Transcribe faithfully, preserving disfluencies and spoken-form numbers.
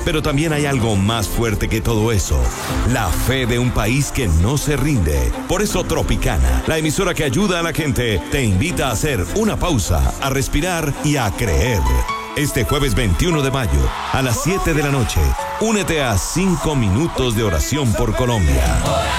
Pero también hay algo más fuerte que todo eso: la fe de un país que no se rinde. Por eso Tropicana, la emisora que ayuda a la gente, te invita a hacer una pausa, a respirar y a creer. Este jueves veintiuno de mayo, a las siete de la noche, únete a cinco minutos de oración por Colombia.